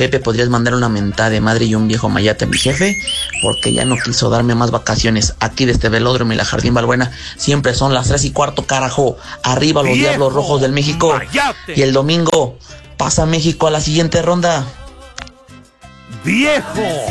Pepe, ¿podrías mandar una mentada de madre y un viejo mayate a mi jefe? Porque ya no quiso darme más vacaciones. Aquí de este velódromo y la Jardín Balbuena siempre son las 3:15, carajo. Arriba los Diablos Rojos del México. Mayate. Y el domingo pasa México a la siguiente ronda. ¡Viejo!